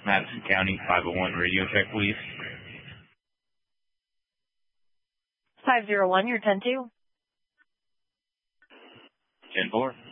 Madison County 501 radio check, please. 501, you're 10-2. 10-4.